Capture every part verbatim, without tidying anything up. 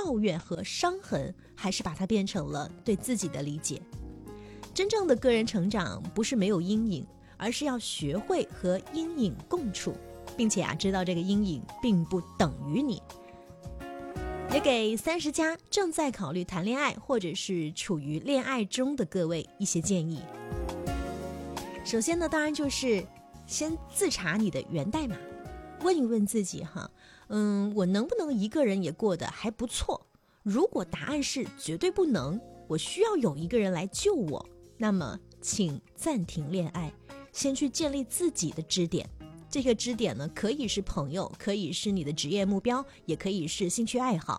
抱怨和伤痕，还是把它变成了对自己的理解。真正的个人成长不是没有阴影，而是要学会和阴影共处，并且啊，知道这个阴影并不等于你。也给三十加正在考虑谈恋爱或者是处于恋爱中的各位一些建议。首先呢，当然就是先自查你的源代码，问一问自己哈，嗯，我能不能一个人也过得还不错？如果答案是绝对不能，我需要有一个人来救我，那么请暂停恋爱，先去建立自己的支点。这个支点呢，可以是朋友，可以是你的职业目标，也可以是兴趣爱好。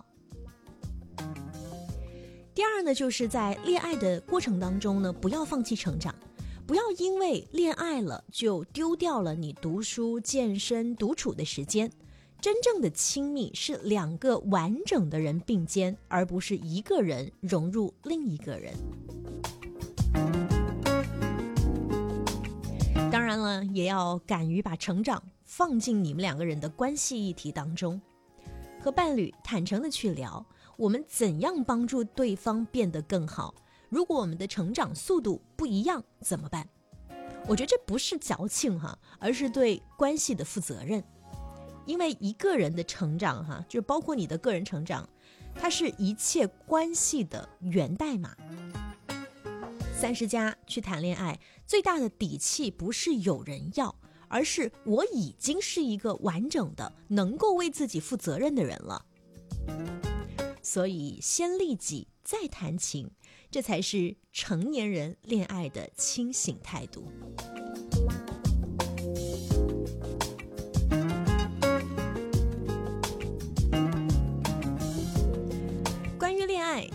第二呢，就是在恋爱的过程当中呢，不要放弃成长，不要因为恋爱了就丢掉了你读书、健身、独处的时间。真正的亲密是两个完整的人并肩，而不是一个人融入另一个人。当然了，也要敢于把成长放进你们两个人的关系议题当中，和伴侣坦诚的去聊，我们怎样帮助对方变得更好。如果我们的成长速度不一样怎么办？我觉得这不是矫情哈，而是对关系的负责任。因为一个人的成长哈，就包括你的个人成长，它是一切关系的源代码。三十加去谈恋爱，最大的底气不是有人要，而是我已经是一个完整的能够为自己负责任的人了。所以先利己再谈情，这才是成年人恋爱的清醒态度。关于恋爱，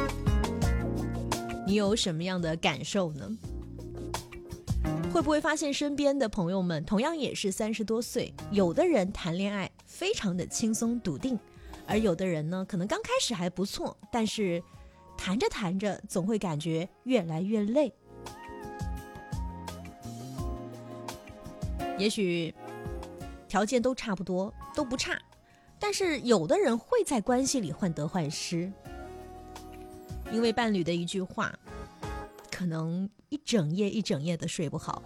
你有什么样的感受呢？会不会发现身边的朋友们同样也是三十多岁，有的人谈恋爱非常的轻松笃定，而有的人呢，可能刚开始还不错，但是谈着谈着总会感觉越来越累。也许条件都差不多，都不差，但是有的人会在关系里患得患失，因为伴侣的一句话，可能一整夜一整夜的睡不好。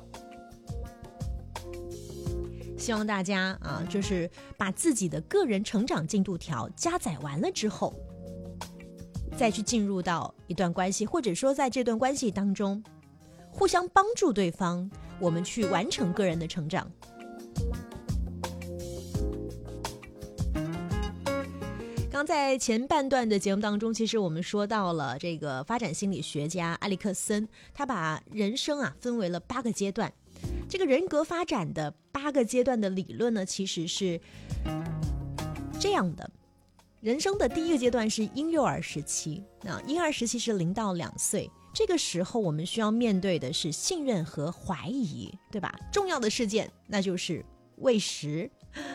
希望大家啊，就是把自己的个人成长进度条加载完了之后，再去进入到一段关系，或者说在这段关系当中互相帮助对方，我们去完成个人的成长。刚在前半段的节目当中，其实我们说到了这个发展心理学家埃里克森，他把人生啊分为了八个阶段。这个人格发展的八个阶段的理论呢，其实是这样的。人生的第一个阶段是婴幼儿时期，那婴儿时期是零到两岁，这个时候我们需要面对的是信任和怀疑，对吧？重要的事件那就是喂食。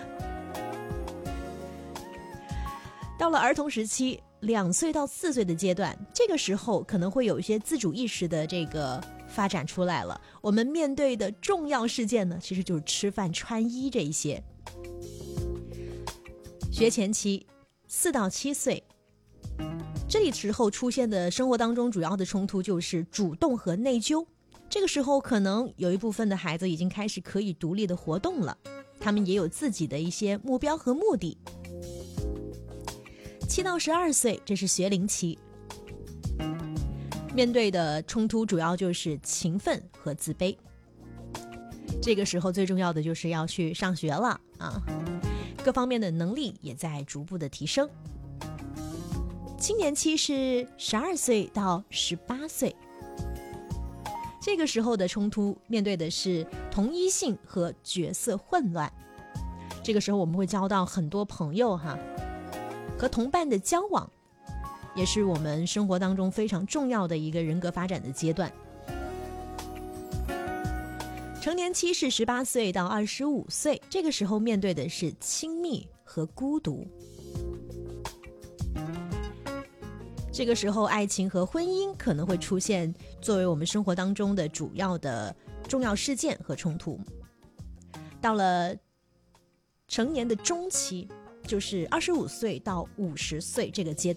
到了儿童时期，两岁到四岁的阶段，这个时候可能会有一些自主意识的这个发展出来了。我们面对的重要事件呢，其实就是吃饭、穿衣这一些。学前期，四到七岁，这里时候出现的生活当中主要的冲突就是主动和内疚。这个时候可能有一部分的孩子已经开始可以独立的活动了，他们也有自己的一些目标和目的。七到十二岁，这是学龄期，面对的冲突主要就是勤奋和自卑。这个时候最重要的就是要去上学了啊，各方面的能力也在逐步的提升。青年期是十二岁到十八岁，这个时候的冲突面对的是同一性和角色混乱。这个时候我们会交到很多朋友哈，和同伴的交往也是我们生活当中非常重要的一个人格发展的阶段。成年期是十八岁到二十五岁，这个时候面对的是亲密和孤独。这个时候爱情和婚姻可能会出现作为我们生活当中的主要的重要事件和冲突。到了成年的中期，就是二十五岁到五十岁这个阶段。